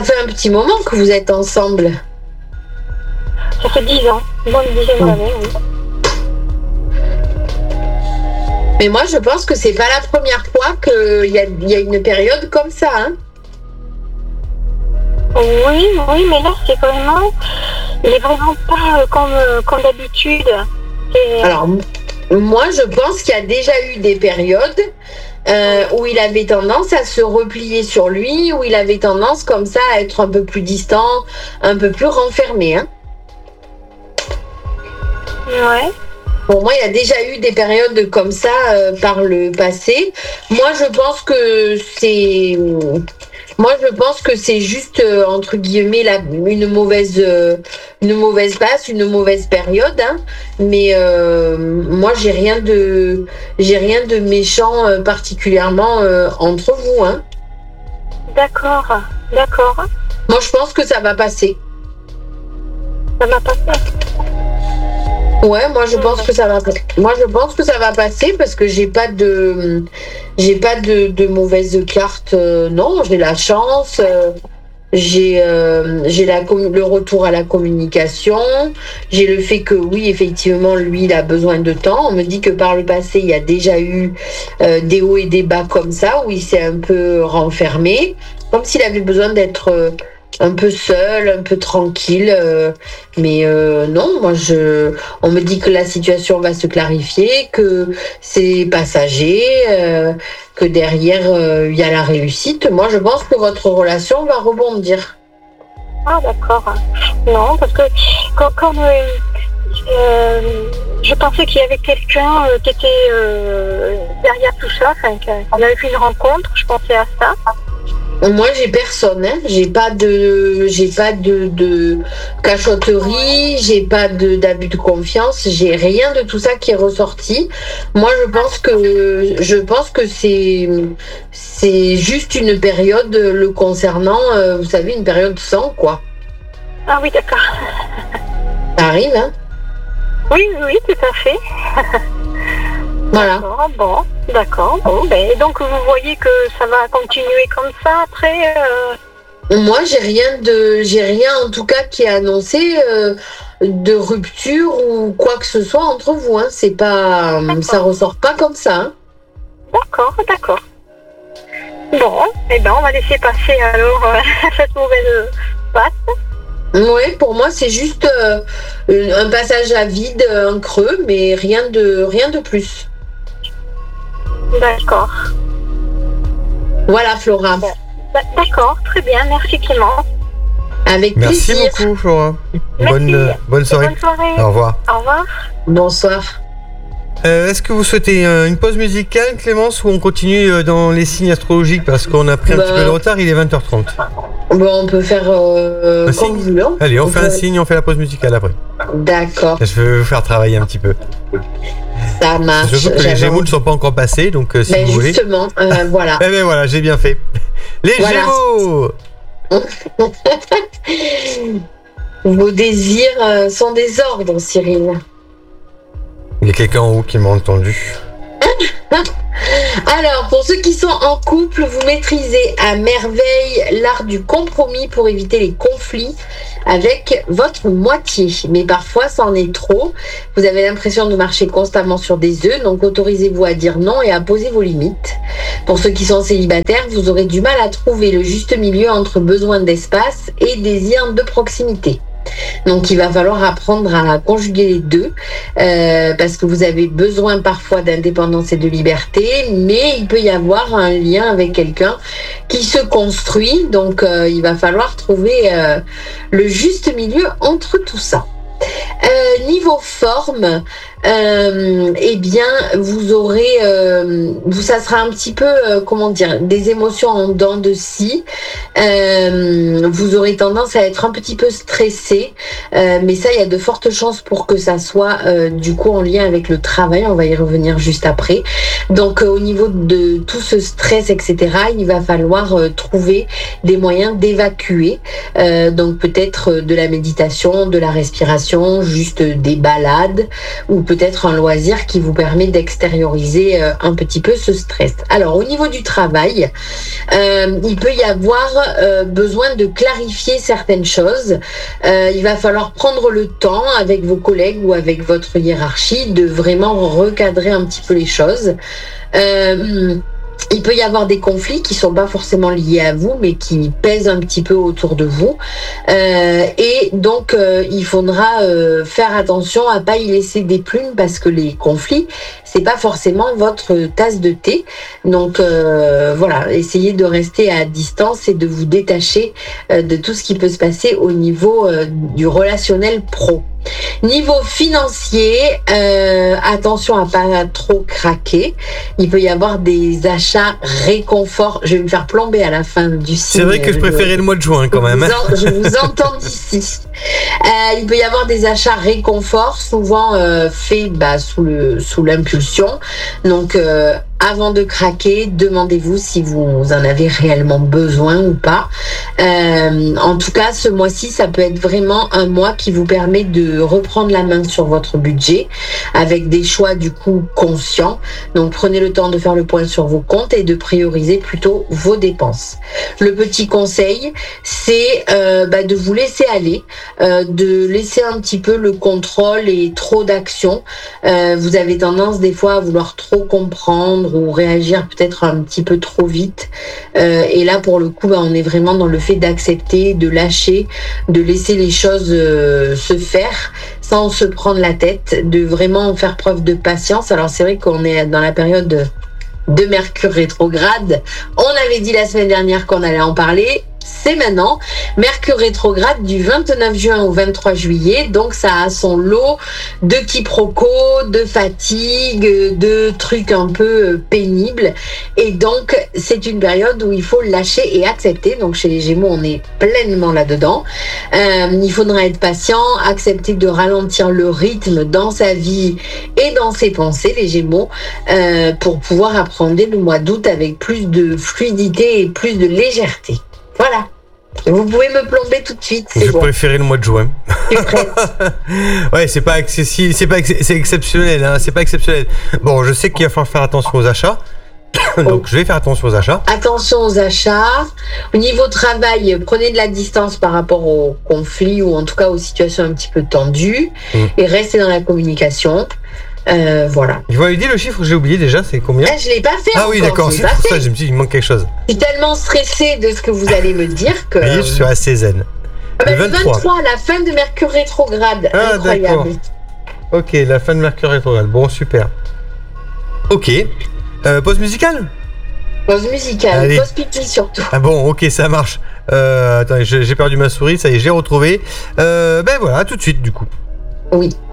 fait un petit moment que vous êtes ensemble. Ça fait 10 ans, une bonne dizaine d'années, oui. Mais moi, je pense que c'est pas la première fois qu'il y a une période comme ça. Hein. Oui, mais là, il est vraiment pas comme d'habitude. Alors, moi, je pense qu'il y a déjà eu des périodes où il avait tendance à se replier sur lui, où il avait tendance comme ça à être un peu plus distant, un peu plus renfermé. Hein. Ouais. Pour moi, il y a déjà eu des périodes comme ça par le passé. Moi, je pense que c'est juste entre guillemets une mauvaise passe, une mauvaise période. Hein. Mais moi, j'ai rien de méchant particulièrement entre vous. Hein. D'accord. Moi, je pense que ça va passer. Ça va passer. Ouais, moi je pense que ça va passer parce que j'ai pas de mauvaises cartes. Non, j'ai la chance. J'ai le retour à la communication. J'ai le fait que oui, effectivement, lui, il a besoin de temps. On me dit que par le passé, il y a déjà eu des hauts et des bas comme ça où il s'est un peu renfermé, comme s'il avait besoin d'être un peu seul, un peu tranquille, mais non, on me dit que la situation va se clarifier, que c'est passager, que derrière il y a la réussite. Moi, je pense que votre relation va rebondir. Ah d'accord. Non, parce que quand je pensais qu'il y avait quelqu'un qui était derrière tout ça, qu'on avait fait une rencontre, je pensais à ça. Moi, j'ai personne, hein. J'ai pas de cachotterie, j'ai pas d'abus de confiance, j'ai rien de tout ça qui est ressorti. Moi, je pense que c'est juste une période le concernant, vous savez, une période sans quoi. Ah oui, d'accord. Ça arrive, hein? Oui, tout à fait. Voilà. D'accord. Bon, donc vous voyez que ça va continuer comme ça après. Moi, j'ai rien en tout cas qui est annoncé de rupture ou quoi que ce soit entre vous. Hein. C'est pas, ça ressort pas comme ça. Hein. D'accord. Bon, on va laisser passer alors cette mauvaise passe. Oui, pour moi, c'est juste un passage à vide, un creux, mais rien de plus. D'accord. Voilà, Flora. D'accord, très bien. Merci, Clément. Avec Merci plaisir. beaucoup, Flora. Merci. Bonne soirée. Bonne soirée. Au revoir. Au revoir. Bonsoir. Est-ce que vous souhaitez une pause musicale, Clémence, ou on continue dans les signes astrologiques parce qu'on a pris un petit peu de retard, il est 20h30. Bon, on peut faire comme vous voulez. Allez, on fait un signe, on fait la pause musicale après. D'accord. Je vais vous faire travailler un petit peu. Ça marche. Surtout que les Gémeaux ne sont pas encore passés, donc si vous voulez. Justement, voilà. Eh bien voilà, j'ai bien fait. Les Gémeaux. Vos désirs sont des ordres, Cyril. Il y a quelqu'un en haut qui m'a entendu. Alors, pour ceux qui sont en couple, vous maîtrisez à merveille l'art du compromis pour éviter les conflits avec votre moitié. Mais parfois, ça en est trop. Vous avez l'impression de marcher constamment sur des œufs, donc autorisez-vous à dire non et à poser vos limites. Pour ceux qui sont célibataires, vous aurez du mal à trouver le juste milieu entre besoin d'espace et désir de proximité. Donc il va falloir apprendre à conjuguer les deux parce que vous avez besoin parfois d'indépendance et de liberté, mais il peut y avoir un lien avec quelqu'un qui se construit, donc il va falloir trouver le juste milieu entre tout ça. Niveau forme, eh bien vous aurez ça sera un petit peu des émotions en dents de scie. Vous aurez tendance à être un petit peu stressé, mais ça il y a de fortes chances pour que ça soit du coup en lien avec le travail. On va y revenir juste après. Donc au niveau de tout ce stress, etc., il va falloir trouver des moyens d'évacuer, donc peut-être de la méditation, de la respiration, juste des balades, ou peut peut-être un loisir qui vous permet d'extérioriser un petit peu ce stress. Alors, au niveau du travail, il peut y avoir besoin de clarifier certaines choses. Il va falloir prendre le temps avec vos collègues ou avec votre hiérarchie de vraiment recadrer un petit peu les choses. Il peut y avoir des conflits qui sont pas forcément liés à vous, mais qui pèsent un petit peu autour de vous. Et donc, il faudra faire attention à pas y laisser des plumes parce que les conflits, c'est pas forcément votre tasse de thé. Donc, voilà, essayez de rester à distance et de vous détacher de tout ce qui peut se passer au niveau du relationnel pro. Niveau financier, attention à pas trop craquer. Il peut y avoir des achats réconfort. Je vais me faire plomber à la fin du signe. C'est vrai que je préférais le mois de juin quand même. Je vous entends d'ici. Il peut y avoir des achats réconfort, souvent faits sous l'impulsion. Donc, avant de craquer, demandez-vous si vous en avez réellement besoin ou pas. En tout cas, ce mois-ci, ça peut être vraiment un mois qui vous permet de reprendre la main sur votre budget avec des choix du coup conscients. Donc, prenez le temps de faire le point sur vos comptes et de prioriser plutôt vos dépenses. Le petit conseil, c'est de vous laisser aller, de laisser un petit peu le contrôle et trop d'action. Vous avez tendance des fois à vouloir trop comprendre ou réagir peut-être un petit peu trop vite. Et là, pour le coup, on est vraiment dans le fait d'accepter, de lâcher, de laisser les choses se faire sans se prendre la tête, de vraiment faire preuve de patience. Alors, c'est vrai qu'on est dans la période de Mercure rétrograde. On avait dit la semaine dernière qu'on allait en parler. C'est maintenant. Mercure rétrograde du 29 juin au 23 juillet. Donc, ça a son lot de quiproquos, de fatigue, de trucs un peu pénibles. Et donc, c'est une période où il faut lâcher et accepter. Donc, chez les Gémeaux, on est pleinement là-dedans. Il faudra être patient, accepter de ralentir le rythme dans sa vie et dans ses pensées, les Gémeaux, pour pouvoir appréhender le mois d'août avec plus de fluidité et plus de légèreté. Voilà. Vous pouvez me plomber tout de suite. Je préférais le mois de juin. Ouais, c'est pas accessible, c'est exceptionnel, hein, c'est pas exceptionnel. Bon, je sais qu'il va falloir faire attention aux achats. Donc, je vais faire attention aux achats. Attention aux achats. Au niveau travail, prenez de la distance par rapport aux conflits ou en tout cas aux situations un petit peu tendues et restez dans la communication. Voilà. Vous m'avez dit le chiffre que j'ai oublié déjà, c'est combien ? Je l'ai pas fait. Ah oui, d'accord, c'est pour ça que je me suis dit, il manque quelque chose. Je suis tellement stressée de ce que vous allez me dire que. Je suis assez zen. Le 23, la fin de Mercure rétrograde. Ah, incroyable. D'accord. Ok, la fin de Mercure rétrograde. Bon, super. Ok. Pause musicale ? Pause musicale, pause pipi surtout. Ah bon, ok, ça marche. Attendez, j'ai perdu ma souris, ça y est, j'ai retrouvé. Voilà, tout de suite du coup. Oui.